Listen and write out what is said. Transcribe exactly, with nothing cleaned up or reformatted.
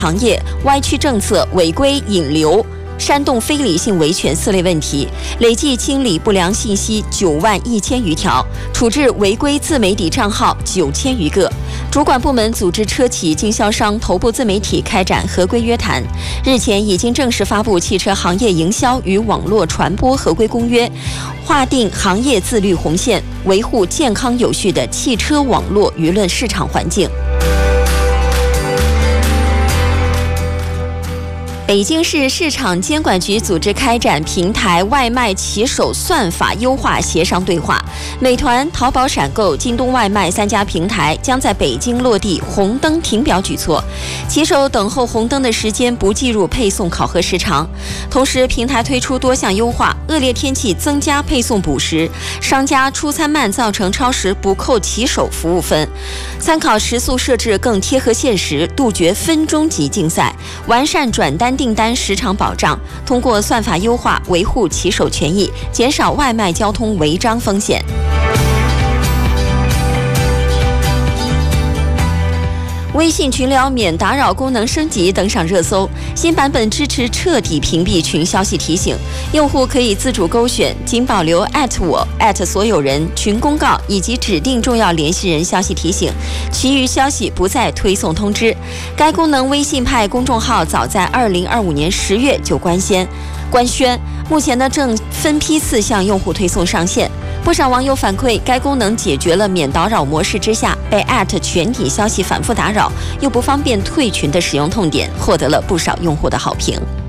行业、歪曲政策、违规引流、煽动非理性维权四类问题，累计清理不良信息九万一千余条，处置违规自媒体账号九千余个。主管部门组织车企经销商头部自媒体开展合规约谈。日前已经正式发布《汽车行业营销与网络传播合规公约》，划定行业自律红线，维护健康有序的汽车网络舆论市场环境。北京市市场监管局组织开展平台外卖骑手算法优化协商对话。美团、淘宝闪购、京东外卖三家平台将在北京落地红灯停表举措，骑手等候红灯的时间不计入配送考核时长。同时，平台推出多项优化，恶劣天气增加配送补时，商家出餐慢造成超时不扣骑手服务分。参考时速设置更贴合现实，杜绝分钟级竞赛，完善转单订单时长保障，通过算法优化维护骑手权益，减少外卖交通违章风险。微信群聊免打扰功能升级登上热搜，新版本支持彻底屏蔽群消息提醒，用户可以自主勾选仅保留我、所有人、群公告以及指定重要联系人消息提醒，其余消息不再推送通知。该功能微信派公众号早在二零二五年十月就官宣，官宣，目前呢正分批次向用户推送上线。不少网友反馈，该功能解决了免打扰模式之下被全体消息反复打扰又不方便退群的使用痛点，获得了不少用户的好评。